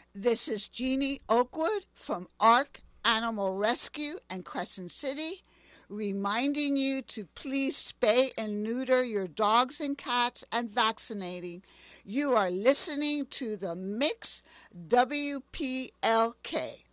This is Jeannie Oakwood from ARC Animal Rescue in Crescent City, reminding you to please spay and neuter your dogs and cats and vaccinating. You are listening to the Mix WPLK.